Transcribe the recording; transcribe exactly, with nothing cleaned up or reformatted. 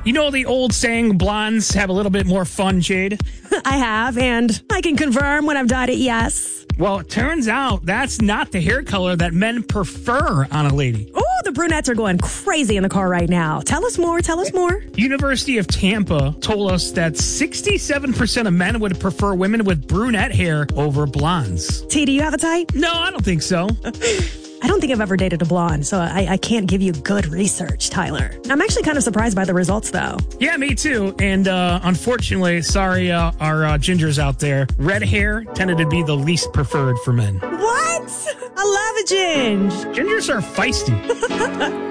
You know the old saying, blondes have a little bit more fun, Jade? I have, and I can confirm when I've dyed it, yes. Well, it turns out that's not the hair color that men prefer on a lady. Oh, the brunettes are going crazy in the car right now. Tell us more, tell us more. University of Tampa told us that sixty-seven percent of men would prefer women with brunette hair over blondes. T, do you have a type? No, I don't think so. I don't think I've ever dated a blonde, so I, I can't give you good research, Tyler. I'm actually kind of surprised by the results, though. Yeah, me too. And uh, unfortunately, sorry, uh, our uh, gingers out there, red hair tended to be the least preferred for men. What? I love a ginge. Gingers are feisty.